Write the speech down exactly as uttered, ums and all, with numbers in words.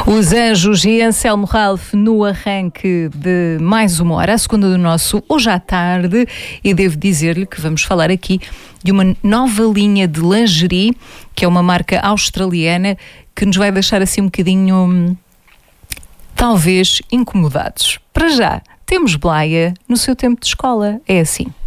Os Anjos e Anselmo Ralph no arranque de mais uma hora, a segunda do nosso Hoje à Tarde, e devo dizer-lhe que vamos falar aqui de uma nova linha de lingerie, que é uma marca australiana que nos vai deixar assim um bocadinho, talvez, incomodados. Para já, temos Blaia no seu tempo de escola, é assim.